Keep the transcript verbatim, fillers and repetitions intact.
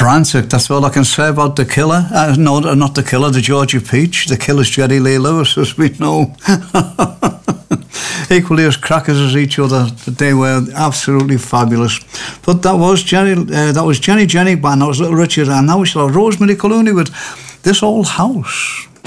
frantic. That's all I can say about The Killer. Uh, no, not The Killer, the Georgia Peach. The Killer's Jerry Lee Lewis, as we know. Equally as crackers as each other. They were absolutely fabulous. But that was Jenny, uh, that was Jenny Jenny Band, that was Little Richard, and now we shall have Rosemary Clooney with This Old House.